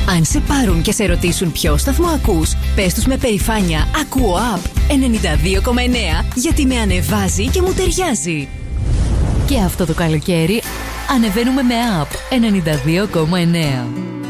Αν σε πάρουν και σε ρωτήσουν ποιο σταθμό ακούς, πες τους με περηφάνεια «Ακούω App 92,9 γιατί με ανεβάζει και μου ταιριάζει». Και αυτό το καλοκαίρι ανεβαίνουμε με App 92,9.